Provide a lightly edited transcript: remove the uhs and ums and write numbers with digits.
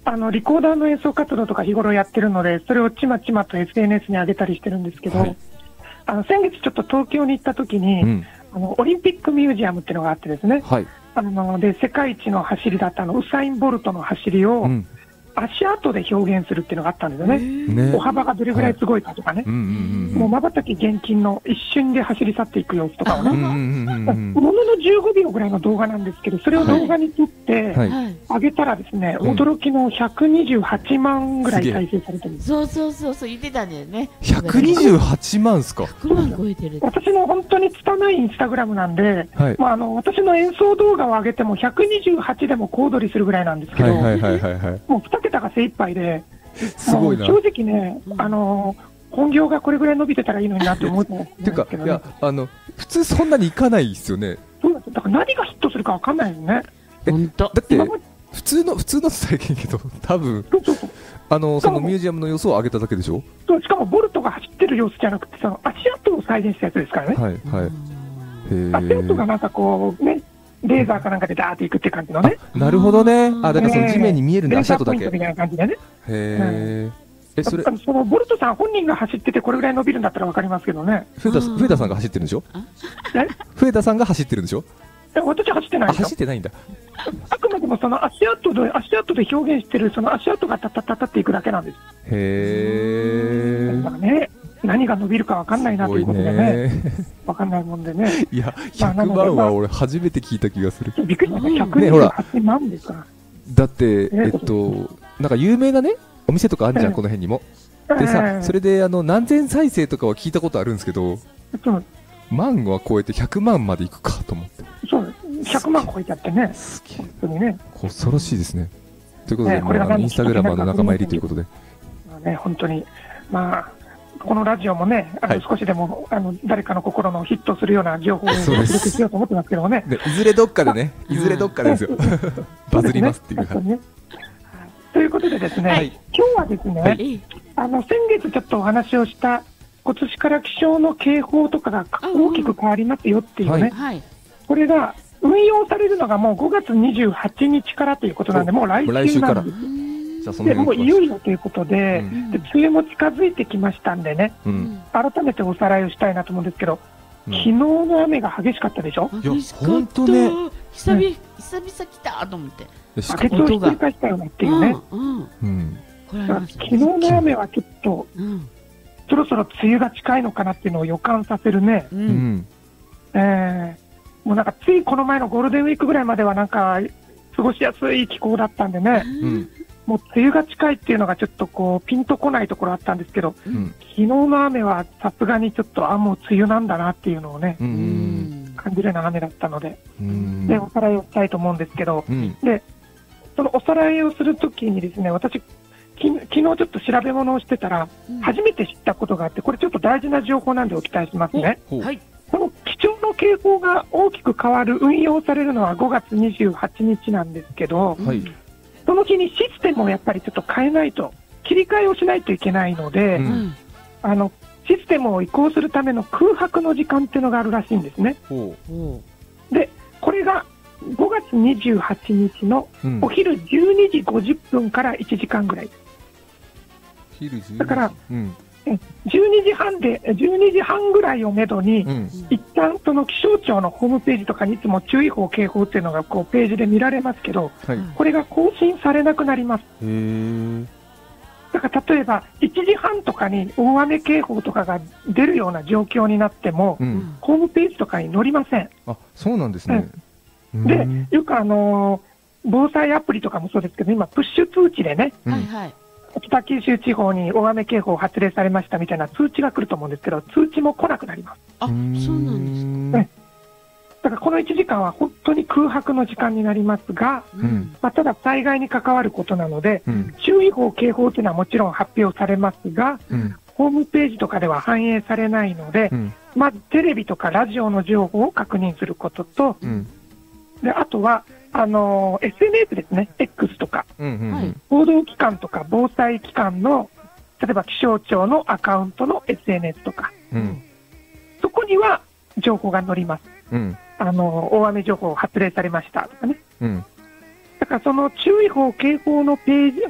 リコーダーの演奏活動とか日頃やってるので、それをちまちまと SNS に上げたりしてるんですけど、はい、先月ちょっと東京に行った時に、オリンピックミュージアムっていうのがあってですね、はい、で世界一の走りだったウサイン・ボルトの走りを、足跡で表現するっていうのがあったんですよね。歩幅がどれぐらいすごいかとかね、もう瞬き厳禁の一瞬で走り去っていく様子とかをね、ものの15秒ぐらいの動画なんですけど、それを動画に撮って上げたらですね、驚きの128万ぐらい再生されてるんです。 そう言ってたんだよね。 128万ですか。 100万超えてる。 私の本当に拙いインスタグラムなんで、私の演奏動画を上げても128でも小躍りするぐらいなんですけど、もう2桁が精一杯で、 すごいな。 正直ね、本業がこれぐらい伸びてたらいいのになって思ってますけどね。 ていうか、いや、普通そんなにいかないですよね。 そうなんです。だから何がヒットするかわかんないですね。 本当。 だって普通の最近けど、多分そのミュージアムの様子を上げただけでしょ。 そう、しかもボルトが走ってる様子じゃなくて、その足跡を再現したやつですからね。 はいはい。 足跡がなんかこうね、レーザーかなんかでダーっていくって感じのね。 なるほどね。だからその地面に見えるんだ、足跡だけ。 レーザーポイントみたいな感じでね。 そのボルトさん本人が走っててこれぐらい伸びるんだったらわかりますけどね。 フエダさんが走ってるんでしょ。フエダさんが走ってるんでしょ。 私走ってないですよ。 走ってないんだ。 あくまでもその足跡で表現してるその足跡がタタタタっていくだけなんです。だからね、何が伸びるかわかんないなということでね、わかんないもんでね。 いや、100万は俺初めて聞いた気がする。 びっくりしました。128万ですから。 だってなんか有名なねお店とかあるじゃん、この辺にも。でさ、それで何千再生とかは聞いたことあるんですけど、万は超えて100万までいくかと思って。 そう100万超えちゃってね。本当にね。 恐ろしいですね。ということで、インスタグラマーの仲間入りということで。 本当にこのラジオもね、少しでも誰かの心のヒットするような情報をお届けしようと思ってますけどね。 いずれどっかでね、ですよ。バズりますっていう話。 ということでですね、今日はですね、先月ちょっとお話をした今年から気象の警報とかが大きく変わりますよっていうね、これが運用されるのがもう5月28日からということなんで、もう来週なんです。でもういよいよということで、梅雨も近づいてきましたんでね、改めておさらいをしたいなと思うんですけど、昨日の雨が激しかったでしょ。 激しかった。本当ね。久々来たと思って。 バケツをひっくり返したよねっていうね。昨日の雨はちょっと、そろそろ梅雨が近いのかなっていうのを予感させるね。もうなんかついこの前のゴールデンウィークぐらいまではなんか過ごしやすい気候だったんでね、もう梅雨が近いっていうのがちょっとこうピンとこないところあったんですけど、昨日の雨はさすがにちょっともう梅雨なんだなっていうのをね、感じるような雨だったので、でおさらいをしたいと思うんですけど、でそのおさらいをするときにですね、私昨日ちょっと調べ物をしてたら、初めて知ったことがあって、これちょっと大事な情報なんでお伝えしますね。この気象の傾向が大きく変わる、運用されるのは5月28日なんですけど、その日にシステムをやっぱりちょっと変えないと、切り替えをしないといけないので、システムを移行するための空白の時間っていうのがあるらしいんですね。で、これが5月28日のお昼12時50分から1時間ぐらいです。だから、12時半ぐらいをめどに、一旦その気象庁のホームページとかにいつも注意報警報っていうのがこうページで見られますけど、これが更新されなくなります。だから例えば1時半とかに大雨警報とかが出るような状況になっても、ホームページとかに載りません。 そうなんですね。 で、よく防災アプリとかもそうですけど、今プッシュ通知でね、北九州地方に大雨警報発令されましたみたいな通知が来ると思うんですけど、通知も来なくなります。 そうなんですか。 だからこの1時間は本当に空白の時間になりますが、ただ災害に関わることなので、注意報警報というのはもちろん発表されますが、ホームページとかでは反映されないので、まずテレビとかラジオの情報を確認することと、であとはSNS ですね、X とか、報道機関とか防災機関の例えば気象庁のアカウントの SNS とか、そこには情報が載ります。大雨情報発令されましたとかね。だからその注意報警報のページ、